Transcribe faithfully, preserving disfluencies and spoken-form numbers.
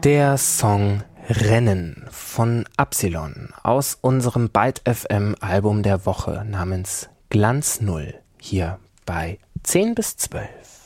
Der Song Rennen von Absilon aus unserem Byte F M Album der Woche namens Glanz Null hier bei zehn bis zwölf.